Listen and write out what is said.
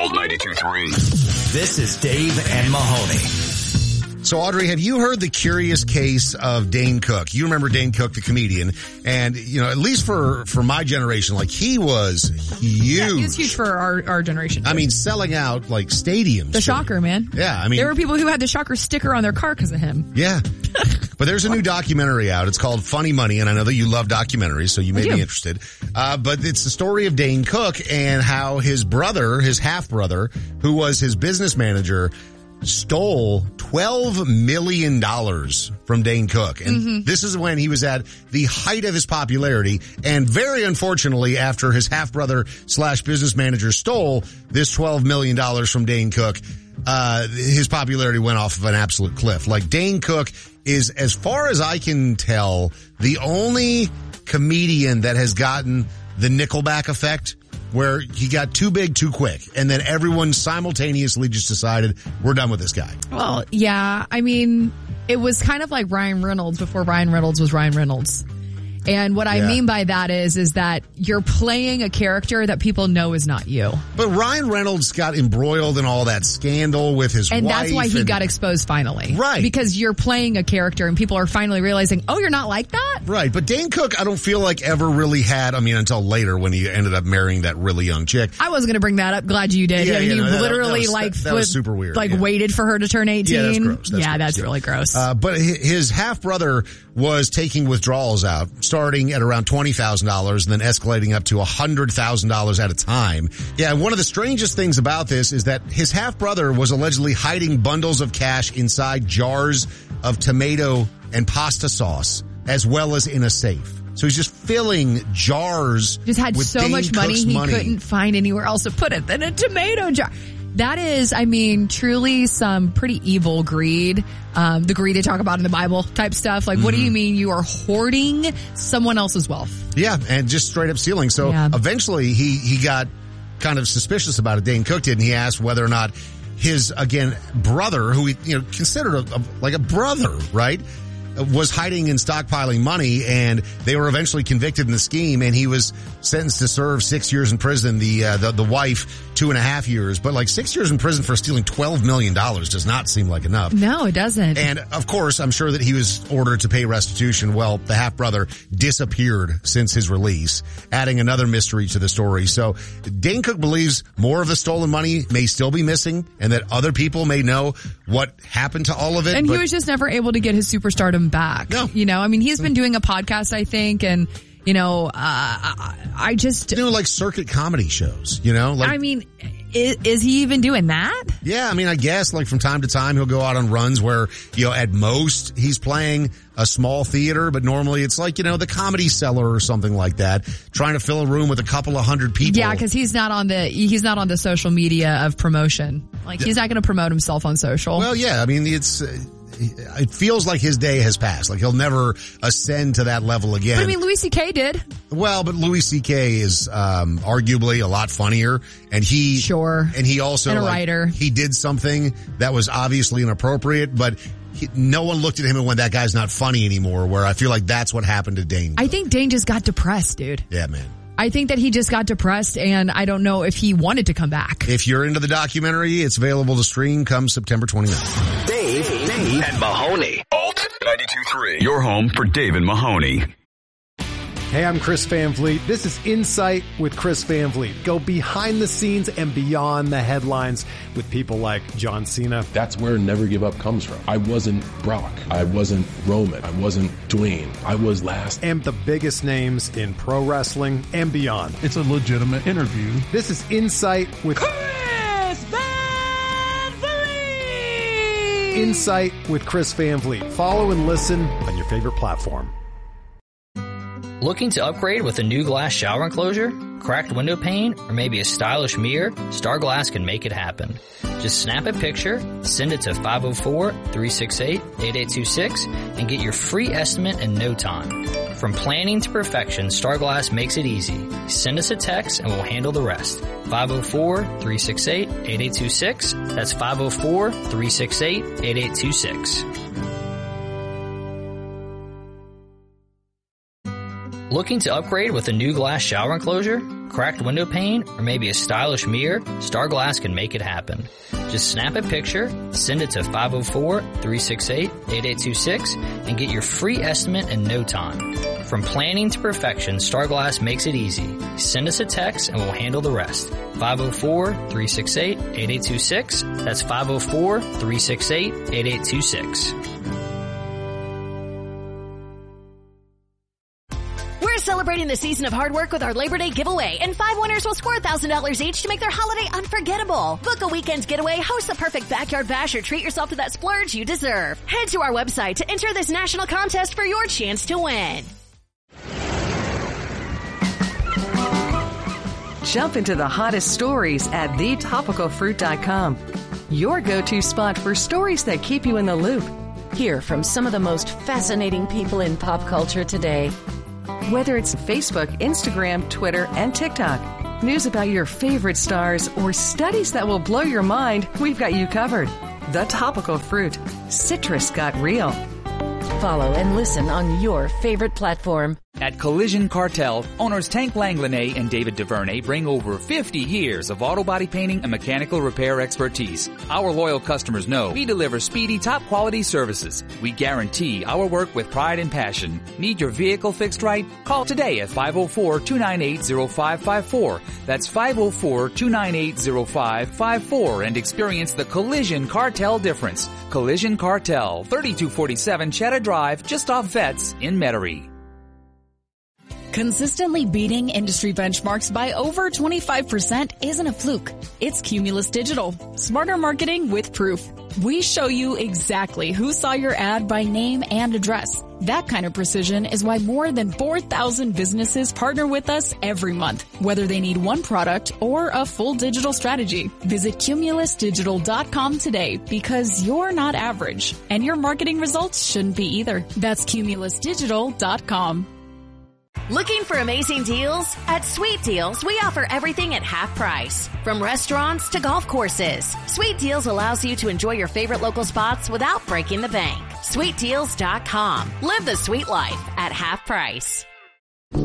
Alt 92.3. This is Dave and Mahoney. So, Audrey, have you heard the curious case of Dane Cook? You remember Dane Cook, the comedian, and, you know, at least for my generation, like, he was huge. Yeah, he was huge for our generation. I mean, selling out, like, stadiums. The Shocker, man. Yeah, I mean. There were people who had the Shocker sticker on their car because of him. Yeah. But there's a new documentary out. It's called Funny Money, and I know that you love documentaries, so you may be interested. But it's the story of Dane Cook and how his brother, his half-brother, who was his business manager, stole $12 million from Dane Cook. And this is when he was at the height of his popularity. And very unfortunately, after his half-brother / business manager stole this $12 million from Dane Cook, his popularity went off of an absolute cliff. Like, Dane Cook is, as far as I can tell, the only comedian that has gotten the Nickelback effect, where he got too big too quick, and then everyone simultaneously just decided, we're done with this guy. Well, yeah, I mean, it was kind of like Ryan Reynolds before Ryan Reynolds was Ryan Reynolds. And what I mean by that is that you're playing a character that people know is not you. But Ryan Reynolds got embroiled in all that scandal with his wife. And that's why he got exposed finally. Right. Because you're playing a character and people are finally realizing, oh, you're not like that? Right. But Dane Cook, I don't feel like ever really had, I mean, until later when he ended up marrying that really young chick. I wasn't going to bring that up. Glad you did. Yeah, I mean, you that literally was super weird. Like waited for her to turn 18. Yeah, that's gross. That's really gross. But his half-brother was taking withdrawals out, starting at around $20,000 and then escalating up to $100,000 at a time. Yeah, and one of the strangest things about this is that his half-brother was allegedly hiding bundles of cash inside jars of tomato and pasta sauce, as well as in a safe. So he's just filling jars. Just had with so Dane much money Cook's he money. couldn't find anywhere else to put it than a tomato jar. That is, I mean, truly some pretty evil greed. The greed they talk about in the Bible type stuff. Like, what do you mean you are hoarding someone else's wealth? Yeah, and just straight up stealing. So eventually he got kind of suspicious about it. Dane Cook did, and he asked whether or not his, again, brother, who he, you know, considered like a brother, right, was hiding and stockpiling money, and they were eventually convicted in the scheme, and he was sentenced to serve 6 years in prison. The wife 2.5 years, but like 6 years in prison for stealing $12 million does not seem like enough. No, it doesn't. And of course, I'm sure that he was ordered to pay restitution. Well, the half brother disappeared since his release, adding another mystery to the story. So Dane Cook believes more of the stolen money may still be missing, and that other people may know what happened to all of it. And he was just never able to get his superstardom back. No. You know, I mean, he's been doing a podcast, I think, and, you know, I just... doing like circuit comedy shows, you know? Like, I mean, is he even doing that? Yeah, I mean, I guess like from time to time he'll go out on runs where, you know, at most he's playing a small theater, but normally it's like, you know, the Comedy Cellar or something like that, trying to fill a room with a couple of hundred people. Yeah, because he's not on the social media of promotion. Like, he's not going to promote himself on social. Well, yeah, I mean, it feels like his day has passed. Like, he'll never ascend to that level again. But I mean, Louis C.K. did. Well, but Louis C.K. is arguably a lot funnier, and he also and a writer. He did something that was obviously inappropriate, but no one looked at him and went, "That guy's not funny anymore." Where I feel like that's what happened to Dane. I think Dane just got depressed, dude. Yeah, man. I think that he just got depressed, and I don't know if he wanted to come back. If you're into the documentary, it's available to stream come September 29th. Dave and Mahoney. Alt 92.3. Your home for Dave and Mahoney. Hey, I'm Chris Van Vliet. This is Insight with Chris Van Vliet. Go behind the scenes and beyond the headlines with people like John Cena. That's where Never Give Up comes from. I wasn't Brock. I wasn't Roman. I wasn't Dwayne. I was last. And the biggest names in pro wrestling and beyond. It's a legitimate interview. This is Insight with Chris Van Vliet. Insight with Chris Van Vliet. Follow and listen on your favorite platform. Looking to upgrade with a new glass shower enclosure, cracked window pane, or maybe a stylish mirror? Star Glass can make it happen. Just snap a picture, send it to 504-368-8826, and get your free estimate in no time. From planning to perfection, Star Glass makes it easy. Send us a text and we'll handle the rest. 504-368-8826. That's 504-368-8826. Looking to upgrade with a new glass shower enclosure, cracked window pane, or maybe a stylish mirror? Star Glass can make it happen. Just snap a picture, send it to 504-368-8826, and get your free estimate in no time. From planning to perfection, Star Glass makes it easy. Send us a text and we'll handle the rest. 504-368-8826. That's 504-368-8826. We're celebrating the season of hard work with our Labor Day giveaway, and 5 winners will score $1,000 each to make their holiday unforgettable. Book a weekend getaway, host the perfect backyard bash, or treat yourself to that splurge you deserve. Head to our website to enter this national contest for your chance to win. Jump into the hottest stories at thetopicalfruit.com. Your go-to spot for stories that keep you in the loop. Hear from some of the most fascinating people in pop culture today. Whether it's Facebook, Instagram, Twitter, and TikTok, news about your favorite stars, or studies that will blow your mind, we've got you covered. The Topical Fruit. Citrus got real. Follow and listen on your favorite platform. At Collision Cartel, owners Tank Langlanay and David DuVernay bring over 50 years of auto body painting and mechanical repair expertise. Our loyal customers know we deliver speedy, top-quality services. We guarantee our work with pride and passion. Need your vehicle fixed right? Call today at 504-298-0554. That's 504-298-0554 and experience the Collision Cartel difference. Collision Cartel, 3247 Cheddar Drive, just off Vets in Metairie. Consistently beating industry benchmarks by over 25% isn't a fluke. It's Cumulus Digital. Smarter marketing with proof. We show you exactly who saw your ad by name and address. That kind of precision is why more than 4,000 businesses partner with us every month, whether they need one product or a full digital strategy. Visit cumulusdigital.com today, because you're not average, and your marketing results shouldn't be either. That's cumulusdigital.com. Looking for amazing deals? At Sweet Deals, we offer everything at half price. From restaurants to golf courses, Sweet Deals allows you to enjoy your favorite local spots without breaking the bank. SweetDeals.com. Live the sweet life at half price.